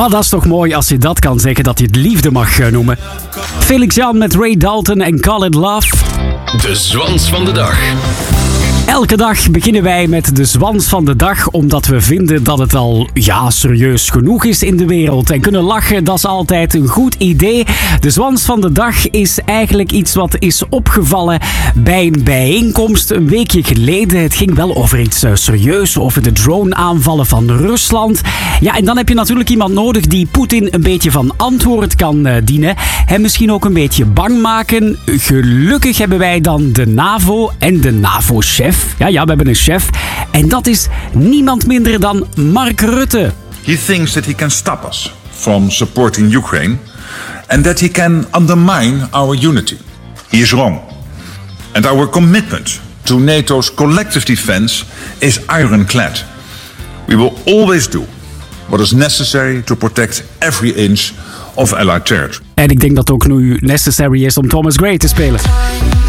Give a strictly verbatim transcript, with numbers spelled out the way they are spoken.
Maar dat is toch mooi als je dat kan zeggen, dat je het liefde mag noemen. Felix Jan met Ray Dalton en Call It Love. De zwans van de dag. Elke dag beginnen wij met de zwans van de dag, omdat we vinden dat het al ja, serieus genoeg is in de wereld. En kunnen lachen, dat is altijd een goed idee. De zwans van de dag is eigenlijk iets wat is opgevallen bij een bijeenkomst een weekje geleden. Het ging wel over iets uh, serieus, over de drone-aanvallen van Rusland. Ja, en dan heb je natuurlijk iemand nodig die Poetin een beetje van antwoord kan uh, dienen. Hem misschien ook een beetje bang maken. Gelukkig hebben wij dan de NAVO en de NAVO-chef. Ja, ja, we hebben een chef. En dat is niemand minder dan Mark Rutte. He thinks that he can stop us from supporting Ukraine and that he can undermine our unity. He is wrong. And our commitment to NATO's collective defense is ironclad. We will always do what is necessary to protect every inch of Allied territory. En ik denk dat het ook nu necessary is om Thomas Gray te spelen.